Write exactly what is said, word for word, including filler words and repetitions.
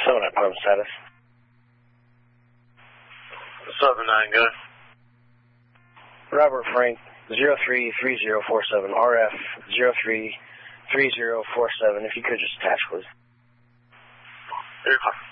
seven nine pump status. seven nine, go. Robert Frank, zero three three zero four seven, R F zero three three zero four seven. If you could just attach, please. Here.